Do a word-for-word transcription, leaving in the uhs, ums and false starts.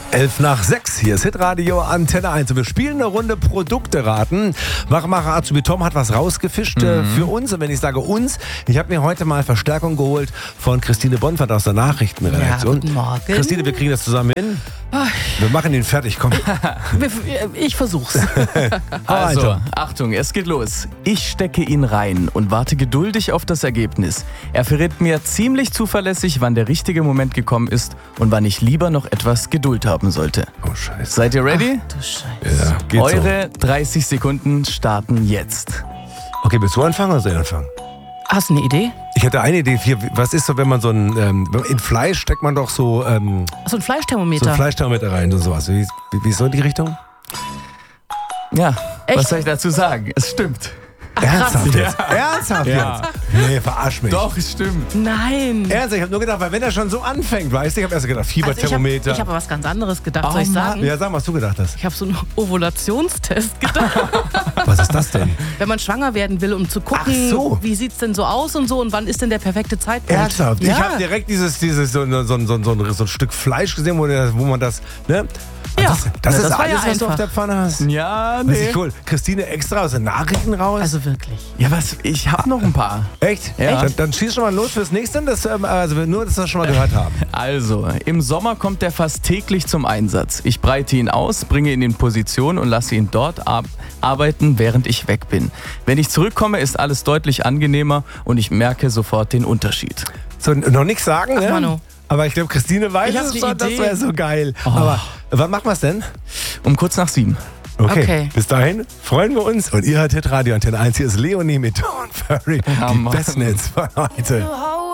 elf nach sechs, hier ist Hitradio Antenne eins. Und wir spielen eine Runde Produkte raten. Machmacher Azubi Tom hat was rausgefischt äh, für uns. Und wenn ich sage uns, ich habe mir heute mal Verstärkung geholt von Christine Bonfert aus der Nachrichtenredaktion. Ja, guten Morgen. Christine, wir kriegen das zusammen hin. Wir machen ihn fertig, komm. Ich versuch's. Also, Achtung, es geht los. Ich stecke ihn rein und warte geduldig auf das Ergebnis. Er verrät mir ziemlich zuverlässig, wann der richtige Moment gekommen ist und wann ich lieber noch etwas Geduld haben sollte. Oh, Scheiße. Seid ihr ready? Ach, du Scheiße. Ja, geht Eure dreißig Sekunden starten jetzt. so. Okay, willst du anfangen oder soll ich anfangen? Hast du eine Idee? Ich hatte eine Idee. Hier, was ist so, wenn man so ein, ähm, in Fleisch steckt man doch so, ähm, So ein Fleischthermometer. so ein Fleischthermometer rein und sowas. Wie, wie, wie ist so in die Richtung? Ja, Echt? was soll ich dazu sagen? Es stimmt. Ernsthaft jetzt? Ja. Ernsthaft Ja. jetzt? Nee, verarsch mich. Doch, es stimmt. Nein. Ernsthaft, ich habe nur gedacht, weil wenn er schon so anfängt, weißt du, ich habe erst gedacht, Also ich habe Fieberthermometer. hab was ganz anderes gedacht, Oh, soll ich sagen? Ja, sag mal, was du gedacht hast. Ich habe so einen Ovulationstest gedacht. Was ist das denn? Wenn man schwanger werden will, um zu gucken, Ach so. wie sieht's denn so aus und so und wann ist denn der perfekte Zeitpunkt. Ernsthaft? Ja. Ich habe direkt dieses, dieses so, so, so, so, so, ein- so ein Stück Fleisch gesehen, wo, der, wo man das, ne? Ja. Das, das Na, ist das war ja alles, was du einfach. auf der Pfanne hast? Ja, Das nee. ist cool. Christine extra aus den Nachrichten raus? Also wirklich. Ja, was? Ich hab noch ein paar. Echt? Ja. Dann, dann schieß schon mal los fürs nächste, das, ähm, also nur, dass wir das schon mal gehört haben. Also, im Sommer kommt er fast täglich zum Einsatz. Ich breite ihn aus, bringe ihn in Position und lasse ihn dort ab arbeiten, während ich weg bin. Wenn ich zurückkomme, ist alles deutlich angenehmer und ich merke sofort den Unterschied. So, noch nichts sagen, Ach, ne? Manu. Aber ich glaube, Christine weiß Ich hab es eine schon, das Idee. wäre so geil. Aber wann machen wir es denn? Um kurz nach sieben. Okay. Okay. Bis dahin freuen wir uns. Und ihr hört Hitradio Antenne eins. Hier ist Leonie mit Dawn Ferry. Ja, Die Mann. besten Hits von heute. hold